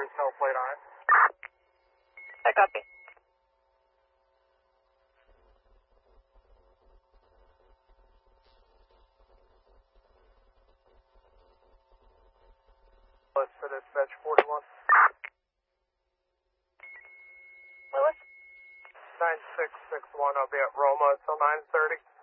There's no plate on it. I copy. Listed as Fetch 41. Lewis? 9661, I'll be at Roma until 9:30.